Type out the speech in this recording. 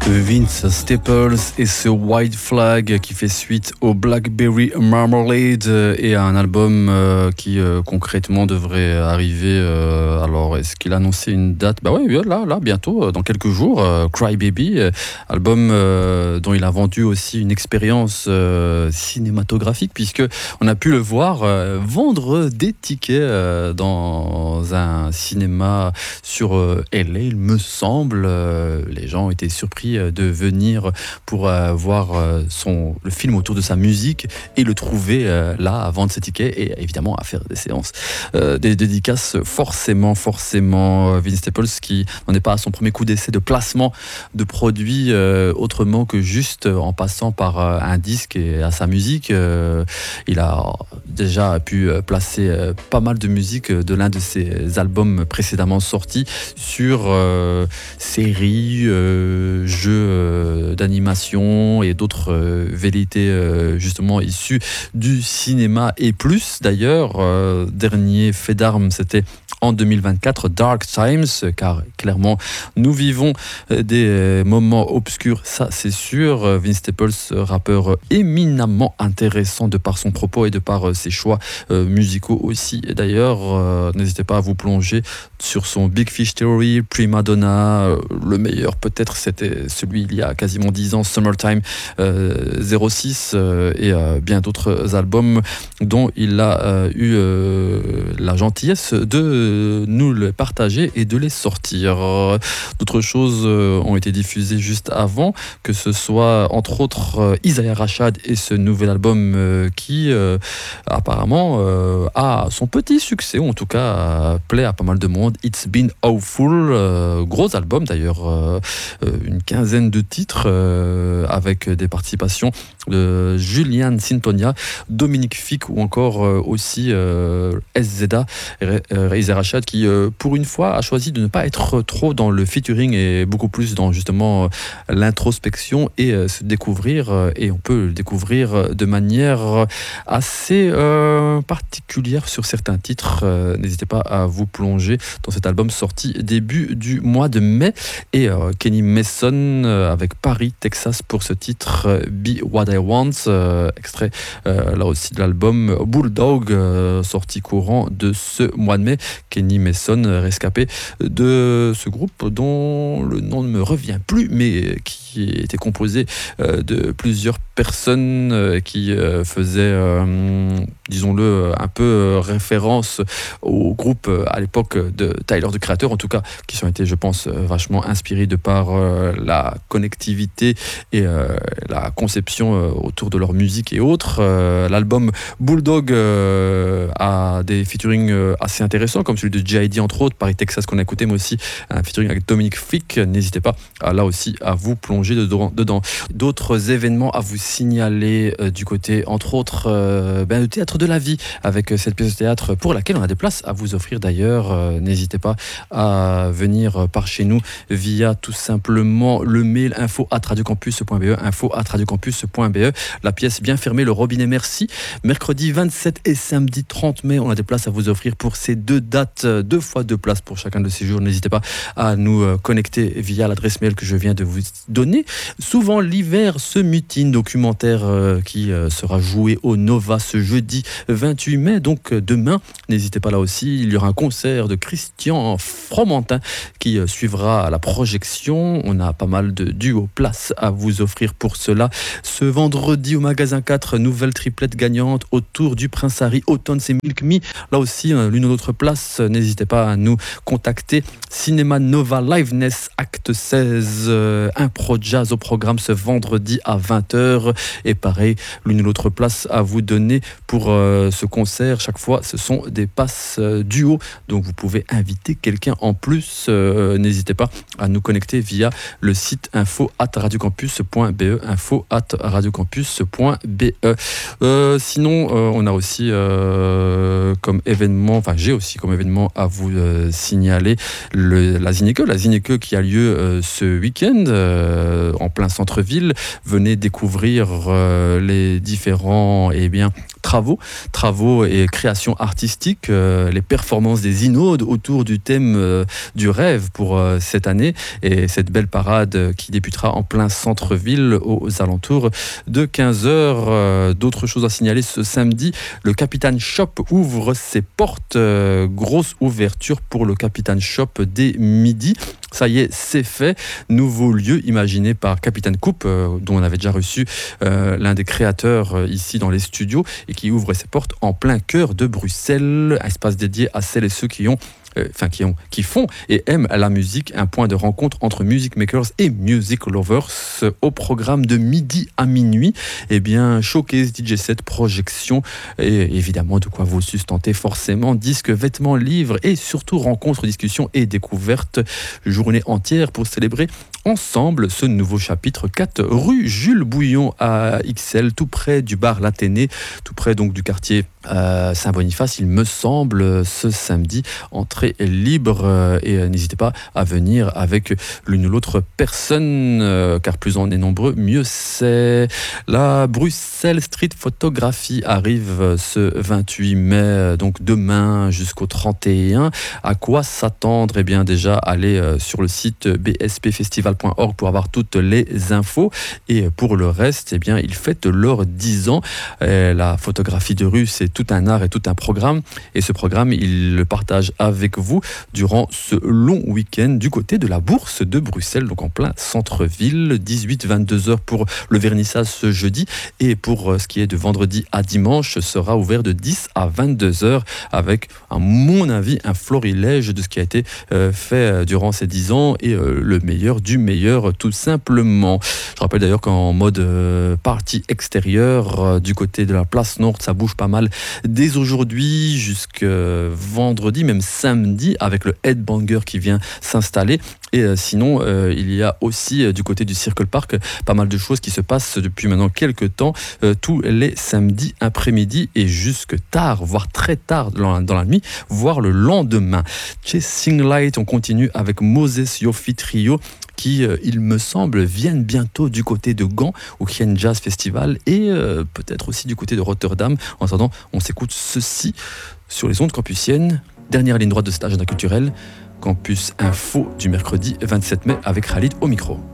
Vince Staples et ce White Flag qui fait suite au Blackberry Marmalade et à un album qui concrètement devrait arriver. Alors, est-ce qu'il a annoncé une date? Bah oui, là, bientôt, dans quelques jours. Cry Baby, album dont il a vendu aussi une expérience cinématographique, puisque on a pu le voir vendre des tickets dans un cinéma sur LA, il me semble. Les gens étaient surpris de venir pour voir le film autour de sa musique et le trouver là à vendre ses tickets et évidemment à faire des séances, des dédicaces forcément. Vince Staples qui n'en est pas à son premier coup d'essai de placement de produits autrement que juste en passant par un disque et à sa musique. Il a déjà pu placer pas mal de musique de l'un de ses albums précédemment sortis sur séries, jeux d'animation et d'autres velléités justement issues du cinéma et plus. D'ailleurs, dernier fait d'armes, c'était en 2024, Dark Times, car clairement nous vivons des moments obscurs, ça c'est sûr. Vince Staples, rappeur éminemment intéressant de par son propos et de par ses choix musicaux aussi. D'ailleurs, n'hésitez pas à vous plonger sur son Big Fish Theory, Prima Donna, le meilleur peut-être c'était celui il y a quasiment 10 ans, Summertime 06, et bien d'autres albums dont il a eu la gentillesse de nous les partager et de les sortir. D'autres choses ont été diffusées juste avant, que ce soit entre autres Isaiah Rashad et ce nouvel album qui apparemment a son petit succès, ou en tout cas plaît à pas mal de monde. It's Been Awful, gros album d'ailleurs, une quinzaine de titres avec des participations de Julian Sintonia, Dominique Fick ou encore aussi SZA, Isaiah Rashad qui pour une fois a choisi de ne pas être trop dans le featuring et beaucoup plus dans justement l'introspection et se découvrir, et on peut le découvrir de manière assez particulière sur certains titres. N'hésitez pas à vous plonger dans cet album sorti début du mois de mai. Et Kenny Mason avec Paris, Texas pour ce titre Be What I Want, extrait là aussi de l'album Bulldog sorti courant de ce mois de mai. Kenny Mason, rescapé de ce groupe dont le nom ne me revient plus, mais qui était composé de plusieurs personnes qui faisaient, disons-le, un peu référence au groupe à l'époque de Tyler, the Creator, en tout cas, qui ont été, je pense, vachement inspirés de par la connectivité et la conception autour de leur musique et autres. L'album Bulldog a des featuring assez intéressants, comme celui de J.I.D. entre autres, Paris, Texas qu'on a écouté, mais aussi un featuring avec Dominique Fick. N'hésitez pas là aussi à vous plonger dedans. D'autres événements à vous signaler du côté, entre autres, le Théâtre de la Vie, avec cette pièce de théâtre pour laquelle on a des places à vous offrir d'ailleurs. N'hésitez pas à venir par chez nous via tout simplement le mail info@radiocampus.be, info@radiocampus.be. La pièce bien fermée, le robinet merci. Mercredi 27 et samedi 30 mai, on a des places à vous offrir pour ces deux dates, 2 fois 2 places pour chacun de ces jours. N'hésitez pas à nous connecter via l'adresse mail que je viens de vous donner. Souvent l'hiver se mutine, documentaire qui sera joué au Nova ce jeudi 28 mai, donc demain. N'hésitez pas là aussi, il y aura un concert de Christian Fromentin qui suivra la projection. On a pas mal de duos places à vous offrir pour cela. Ce vendredi au magasin 4, nouvelle triplette gagnante autour du Prince Harry, Autumn et Milk Me. Là aussi, l'une ou l'autre place, n'hésitez pas à nous contacter. Cinéma Nova Liveness Acte 16, impro jazz au programme ce vendredi à 20h. Et pareil, l'une ou l'autre place à vous donner pour ce concert. Chaque fois, ce sont des passes duo, donc vous pouvez inviter quelqu'un en plus. N'hésitez pas à nous connecter via le site info@radiocampus.be, info@radiocampus.be. Sinon, on a aussi comme événement, j'ai aussi comme événement à vous signaler la Zineke qui a lieu ce week-end en plein centre-ville. Venez découvrir les différents travaux et créations artistiques, les performances des Inaudes autour du thème du rêve pour cette année et cette belle parade qui débutera en plein centre-ville aux alentours de 15h. D'autres choses à signaler ce samedi, le Capitaine Shop ouvre ses portes, grosse ouverture pour le Capitaine Shop dès midi. Ça y est, c'est fait. Nouveau lieu imaginé par Capitaine Coupe, dont on avait déjà reçu l'un des créateurs ici dans les studios et qui ouvre ses portes en plein cœur de Bruxelles. Un espace dédié à celles et ceux qui font et aiment la musique, un point de rencontre entre music makers et music lovers. Au programme de midi à minuit, eh bien, showcase, DJ set, projection et évidemment de quoi vous sustenter forcément, disques, vêtements, livres et surtout rencontres, discussions et découvertes. Journée entière pour célébrer ensemble ce nouveau chapitre 4 rue Jules Bouillon à XL, tout près du bar L'Athénée, tout près donc du quartier Saint-Boniface, il me semble, ce samedi. Entrée libre et n'hésitez pas à venir avec l'une ou l'autre personne, car plus on est nombreux, mieux c'est. La Bruxelles Street Photographie arrive ce 28 mai, donc demain jusqu'au 31. À quoi s'attendre? Eh bien déjà, allez sur le site bspfestival.org pour avoir toutes les infos. Et pour le reste, eh bien, ils fêtent leurs 10 ans. La photographie de rue, c'est tout un art et tout un programme. Et ce programme, ils le partagent avec vous durant ce long week-end du côté de la Bourse de Bruxelles, donc en plein centre-ville. 18-22h pour le vernissage ce jeudi. Et pour ce qui est de vendredi à dimanche, sera ouvert de 10 à 22h avec, à mon avis, un florilège de ce qui a été fait durant ces 10 ans et le meilleur du meilleur, tout simplement. Je rappelle d'ailleurs qu'en mode partie extérieure, du côté de la place Nord, ça bouge pas mal dès aujourd'hui jusqu'à vendredi, même samedi, avec le Headbanger qui vient s'installer. Et sinon, il y a aussi du côté du Circle Park pas mal de choses qui se passent depuis maintenant quelques temps, tous les samedis après-midi et jusque tard, voire très tard dans la nuit, voire le lendemain. Chasing Light, on continue avec Moses Yofi Trio qui, il me semble, viennent bientôt du côté de Gand au Kien Jazz Festival et peut-être aussi du côté de Rotterdam. En attendant, on s'écoute ceci sur les ondes campusiennes. Dernière ligne droite de cet agenda culturel, Campus Info du mercredi 27 mai avec Khalid au micro.